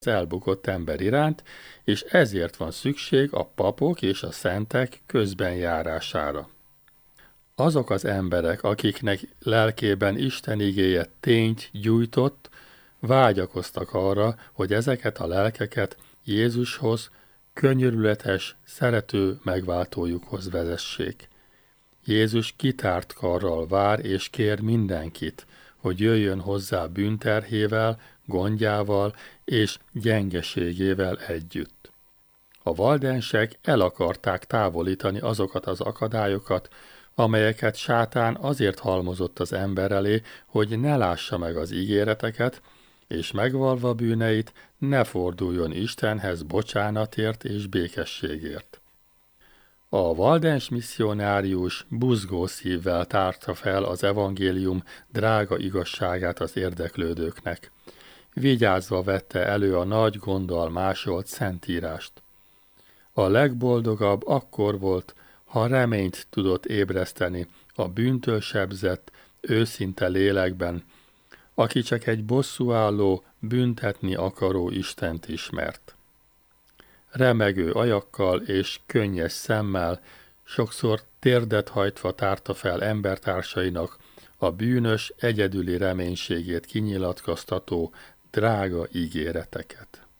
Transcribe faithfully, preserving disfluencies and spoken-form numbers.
az elbukott ember iránt, és ezért van szükség a papok és a szentek közbenjárására. Azok az emberek, akiknek lelkében Isten igéje tényt gyújtott, vágyakoztak arra, hogy ezeket a lelkeket Jézushoz, könyörületes, szerető megváltójukhoz vezessék. Jézus kitárt karral vár és kér mindenkit, hogy jöjjön hozzá bűnterhével, gondjával és gyengeségével együtt. A valdensek el akarták távolítani azokat az akadályokat, amelyeket sátán azért halmozott az ember elé, hogy ne lássa meg az ígéreteket, és megvalva bűneit ne forduljon Istenhez bocsánatért és békességért. A valdens misszionárius buzgó szívvel tárta fel az evangélium drága igazságát az érdeklődőknek. Vigyázva vette elő a nagy gonddal másolt szentírást. A legboldogabb akkor volt, ha reményt tudott ébreszteni a bűntől sebzett, őszinte lélekben, aki csak egy bosszúálló, büntetni akaró Istent ismert. Remegő ajakkal és könnyes szemmel, sokszor térdet hajtva tárta fel embertársainak a bűnös, egyedüli reménységét kinyilatkoztató drága ígéreteket.